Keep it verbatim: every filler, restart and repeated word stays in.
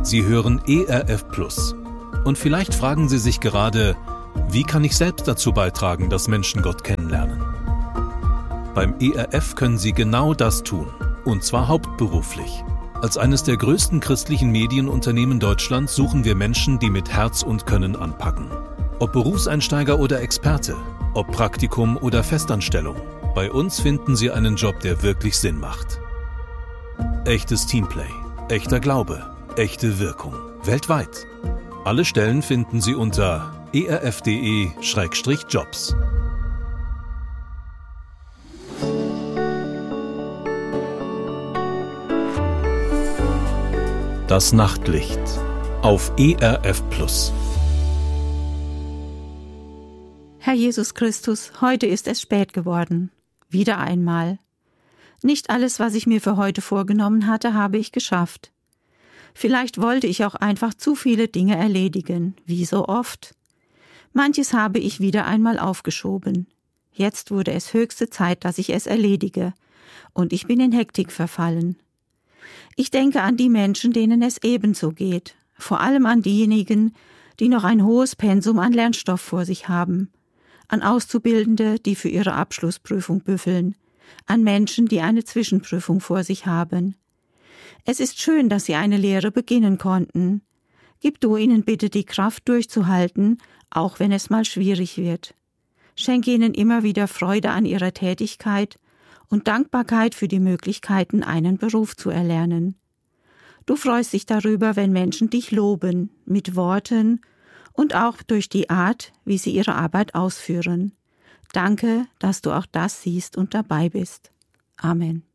Sie hören E R F Plus. Und vielleicht fragen Sie sich gerade, wie kann ich selbst dazu beitragen, dass Menschen Gott kennenlernen? Beim E R F können Sie genau das tun, und zwar hauptberuflich. Als eines der größten christlichen Medienunternehmen Deutschlands suchen wir Menschen, die mit Herz und Können anpacken. Ob Berufseinsteiger oder Experte, ob Praktikum oder Festanstellung, bei uns finden Sie einen Job, der wirklich Sinn macht. Echtes Teamplay, echter Glaube, echte Wirkung, weltweit. Alle Stellen finden Sie unter e r f punkt d e slash jobs. Das Nachtlicht auf E R F Plus. Herr Jesus Christus, heute ist es spät geworden. Wieder einmal. Nicht alles, was ich mir für heute vorgenommen hatte, habe ich geschafft. Vielleicht wollte ich auch einfach zu viele Dinge erledigen, wie so oft. Manches habe ich wieder einmal aufgeschoben. Jetzt wurde es höchste Zeit, dass ich es erledige, und ich bin in Hektik verfallen. Ich denke an die Menschen, denen es ebenso geht, vor allem an diejenigen, die noch ein hohes Pensum an Lernstoff vor sich haben, an Auszubildende, die für ihre Abschlussprüfung büffeln, an Menschen, die eine Zwischenprüfung vor sich haben. Es ist schön, dass sie eine Lehre beginnen konnten. Gib du ihnen bitte die Kraft durchzuhalten, auch wenn es mal schwierig wird. Schenke ihnen immer wieder Freude an ihrer Tätigkeit und Dankbarkeit für die Möglichkeiten, einen Beruf zu erlernen. Du freust dich darüber, wenn Menschen dich loben, mit Worten und auch durch die Art, wie sie ihre Arbeit ausführen. Danke, dass du auch das siehst und dabei bist. Amen.